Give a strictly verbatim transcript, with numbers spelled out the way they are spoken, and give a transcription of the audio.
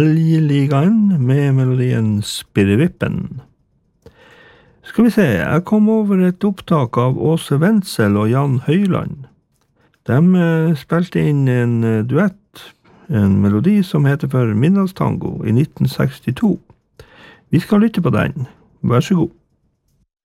Ligaen med melodien Spirrevippen. Skal vi se, jeg kom over et opptak av Åse Wendsel og Jan Høyland. De eh, spilte inn en eh, duett, en melodi som heter for Middagstango i nitten sekstito. Vi skal lytte på den. Vær så god.